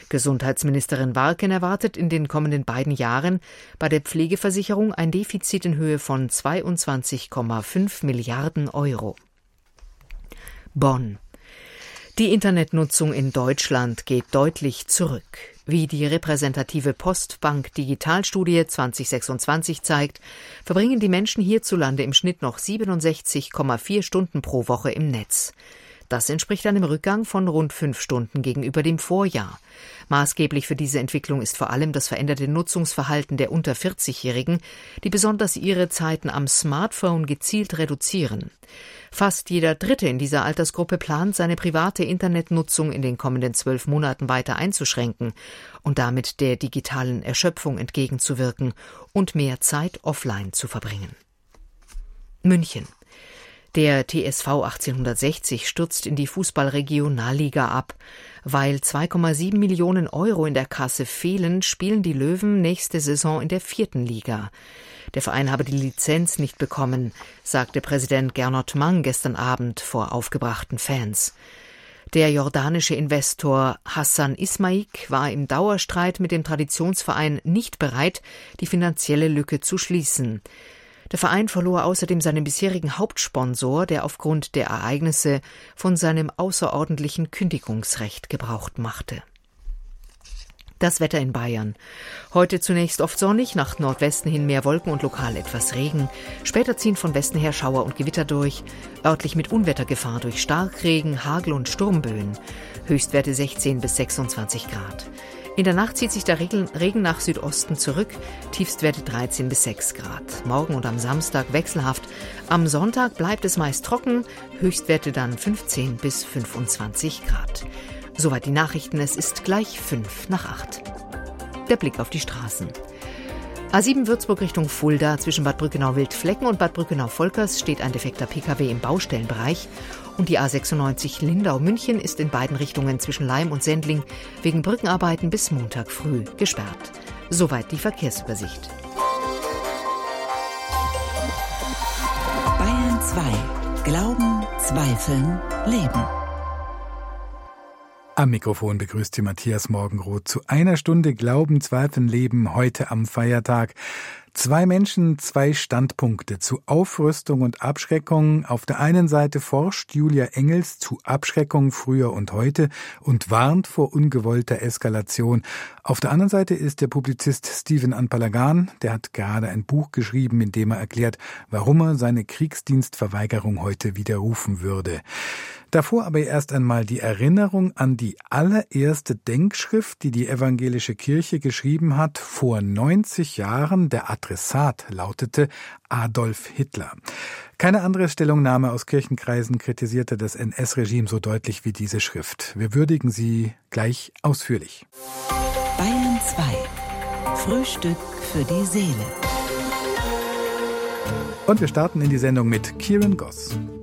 Gesundheitsministerin Warken erwartet in den kommenden beiden Jahren bei der Pflegeversicherung ein Defizit in Höhe von 22,5 Milliarden Euro. Bonn. Die Internetnutzung in Deutschland geht deutlich zurück. Wie die repräsentative Postbank Digitalstudie 2026 zeigt, verbringen die Menschen hierzulande im Schnitt noch 67,4 Stunden pro Woche im Netz. Das entspricht einem Rückgang von rund 5 Stunden gegenüber dem Vorjahr. Maßgeblich für diese Entwicklung ist vor allem das veränderte Nutzungsverhalten der unter 40-Jährigen, die besonders ihre Zeiten am Smartphone gezielt reduzieren. Fast jeder Dritte in dieser Altersgruppe plant, seine private Internetnutzung in den kommenden 12 Monaten weiter einzuschränken und damit der digitalen Erschöpfung entgegenzuwirken und mehr Zeit offline zu verbringen. München. Der TSV 1860 stürzt in die Fußball-Regionalliga ab. Weil 2,7 Millionen Euro in der Kasse fehlen, spielen die Löwen nächste Saison in der 4. Liga. Der Verein habe die Lizenz nicht bekommen, sagte Präsident Gernot Mang gestern Abend vor aufgebrachten Fans. Der jordanische Investor Hassan Ismaik war im Dauerstreit mit dem Traditionsverein nicht bereit, die finanzielle Lücke zu schließen. Der Verein verlor außerdem seinen bisherigen Hauptsponsor, der aufgrund der Ereignisse von seinem außerordentlichen Kündigungsrecht Gebrauch machte. Das Wetter in Bayern. Heute zunächst oft sonnig, nach Nordwesten hin mehr Wolken und lokal etwas Regen. Später ziehen von Westen her Schauer und Gewitter durch, örtlich mit Unwettergefahr durch Starkregen, Hagel und Sturmböen. Höchstwerte 16 bis 26 Grad. In der Nacht zieht sich der Regen nach Südosten zurück, Tiefstwerte 13 bis 6 Grad. Morgen und am Samstag wechselhaft. Am Sonntag bleibt es meist trocken, Höchstwerte dann 15 bis 25 Grad. Soweit die Nachrichten, es ist gleich 7:55. Der Blick auf die Straßen. A7 Würzburg Richtung Fulda, zwischen Bad Brückenau-Wildflecken und Bad Brückenau-Volkers steht ein defekter Pkw im Baustellenbereich. Und die A96 Lindau-München ist in beiden Richtungen zwischen Laim und Sendling wegen Brückenarbeiten bis Montag früh gesperrt. Soweit die Verkehrsübersicht. Bayern 2. Glauben, Zweifeln, Leben. Am Mikrofon begrüßt Sie Matthias Morgenroth zu einer Stunde Glauben, Zweifeln, Leben heute am Feiertag. 2 Menschen, 2 Standpunkte zu Aufrüstung und Abschreckung. Auf der einen Seite forscht Julia Engels zu Abschreckung früher und heute und warnt vor ungewollter Eskalation. Auf der anderen Seite ist der Publizist Stephen Anpalagan, der hat gerade ein Buch geschrieben, in dem er erklärt, warum er seine Kriegsdienstverweigerung heute widerrufen würde. Davor aber erst einmal die Erinnerung an die allererste Denkschrift, die die evangelische Kirche geschrieben hat, vor 90 Jahren. Der Adressat lautete Adolf Hitler. Keine andere Stellungnahme aus Kirchenkreisen kritisierte das NS-Regime so deutlich wie diese Schrift. Wir würdigen sie gleich ausführlich. Bayern 2. Frühstück für die Seele. Und wir starten in die Sendung mit Kieran Goss.